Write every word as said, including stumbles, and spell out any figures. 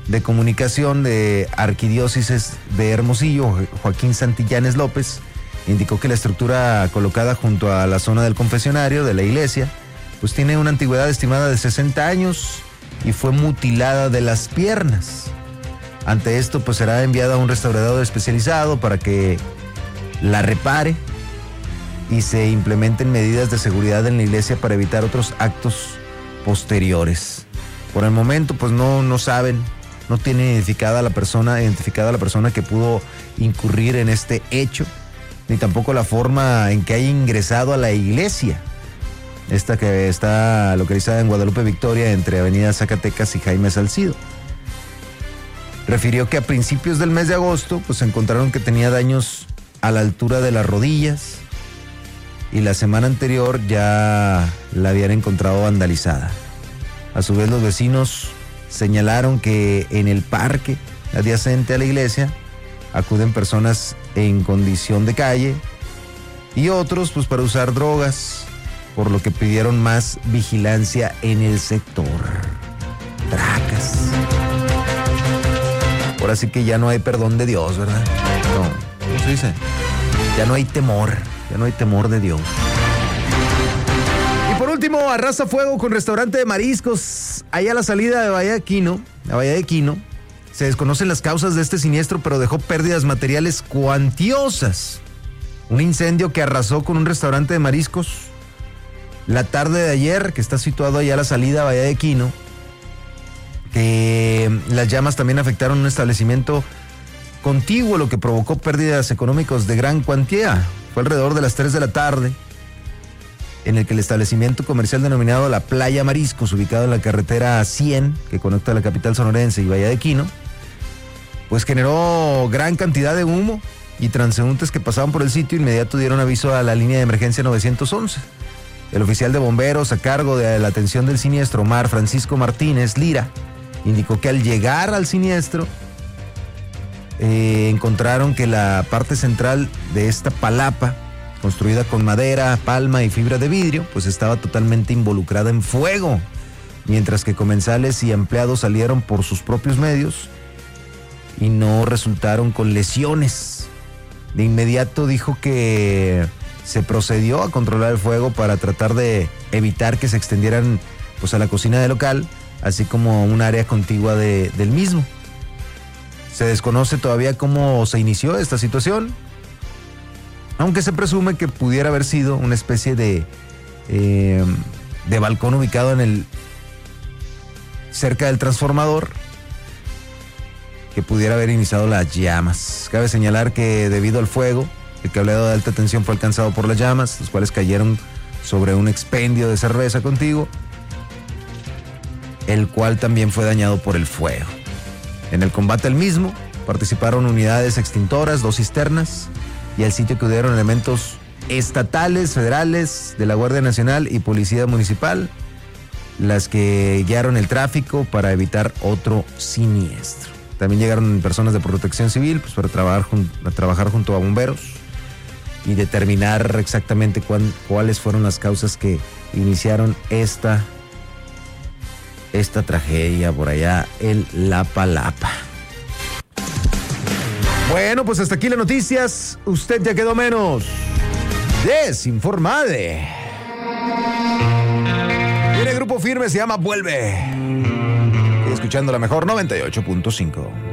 de comunicación de Arquidiócesis de Hermosillo, Joaquín Santillanes López, indicó que la estructura colocada junto a la zona del confesionario de la iglesia, pues tiene una antigüedad estimada de sesenta años y fue mutilada de las piernas. Ante esto, pues será enviada a un restaurador especializado para que la repare y se implementen medidas de seguridad en la iglesia para evitar otros actos posteriores. Por el momento, pues no, no saben, no tienen identificada la persona, identificada la persona que pudo incurrir en este hecho, ni tampoco la forma en que haya ingresado a la iglesia. Esta que está localizada en Guadalupe Victoria, entre Avenida Zacatecas y Jaime Salcido. Refirió que a principios del mes de agosto, pues encontraron que tenía daños a la altura de las rodillas y la semana anterior ya la habían encontrado vandalizada. A su vez, los vecinos señalaron que en el parque adyacente a la iglesia acuden personas en condición de calle y otros pues para usar drogas, por lo que pidieron más vigilancia en el sector. Tracas. Ahora sí que ya no hay perdón de Dios, ¿verdad? No, ¿cómo se dice? Ya no hay temor, ya no hay temor de Dios. Y por último, arrasa fuego con restaurante de mariscos allá a la salida de Bahía de Quino, la Bahía de Quino. Se desconocen las causas de este siniestro, pero dejó pérdidas materiales cuantiosas. Un incendio que arrasó con un restaurante de mariscos la tarde de ayer, que está situado allá a la salida de Bahía de Quino, que las llamas también afectaron un establecimiento contiguo, lo que provocó pérdidas económicas de gran cuantía. Fue alrededor de las tres de la tarde, en el que el establecimiento comercial denominado La Playa Mariscos, ubicado en la carretera cien, que conecta la capital sonorense y Bahía de Quino, pues generó gran cantidad de humo, y transeúntes que pasaban por el sitio inmediato dieron aviso a la línea de emergencia nueve once. El oficial de bomberos a cargo de la atención del siniestro, Omar Francisco Martínez Lira, indicó que al llegar al siniestro eh, encontraron que la parte central de esta palapa, construida con madera, palma y fibra de vidrio, pues estaba totalmente involucrada en fuego, mientras que comensales y empleados salieron por sus propios medios y no resultaron con lesiones. De inmediato dijo que se procedió a controlar el fuego para tratar de evitar que se extendieran pues a la cocina del local, así como a un área contigua de, del mismo. Se desconoce todavía cómo se inició esta situación, aunque se presume que pudiera haber sido una especie de, eh, de balcón ubicado en el cerca del transformador, que pudiera haber iniciado las llamas. Cabe señalar que debido al fuego, el cableado de alta tensión fue alcanzado por las llamas, las cuales cayeron sobre un expendio de cerveza contiguo, el cual también fue dañado por el fuego. En el combate al mismo participaron unidades extintoras, dos cisternas, y al sitio acudieron elementos estatales, federales, de la Guardia Nacional y Policía Municipal, las que guiaron el tráfico para evitar otro siniestro. También llegaron personas de Protección Civil pues, para trabajar, jun- a trabajar junto a bomberos y determinar exactamente cuán, cuáles fueron las causas que iniciaron esta, esta tragedia por allá en Lapalapa. Bueno, pues hasta aquí las noticias. Usted ya quedó menos desinformado. Viene Grupo Firme, se llama Vuelve. Estoy escuchando la mejor noventa y ocho punto cinco.